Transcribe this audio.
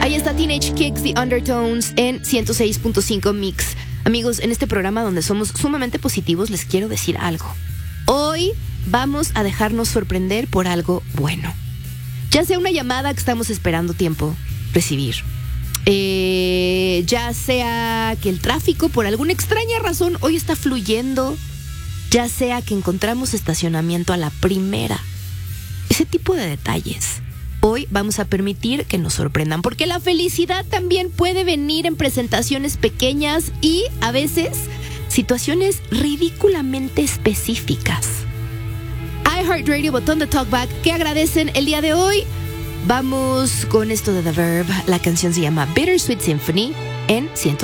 Ahí está Teenage Kicks, The Undertones en 106.5 Mix. Amigos, en este programa donde somos sumamente positivos, les quiero decir algo. Hoy vamos a dejarnos sorprender por algo bueno. Ya sea una llamada que estamos esperando tiempo recibir. Ya sea que el tráfico por alguna extraña razón hoy está fluyendo. Ya sea que encontramos estacionamiento a la primera. Ese tipo de detalles. Hoy vamos a permitir que nos sorprendan, porque la felicidad también puede venir en presentaciones pequeñas y, a veces, situaciones ridículamente específicas. iHeartRadio, botón de talkback, que agradecen el día de hoy. Vamos con esto de The Verb. La canción se llama Bittersweet Symphony en 100.